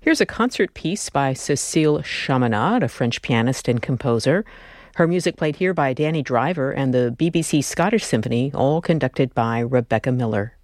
Here's a concert piece by Cécile Chaminade, a French pianist and composer. Her music played here by Danny Driver and the BBC Scottish Symphony, all conducted by Rebecca Miller.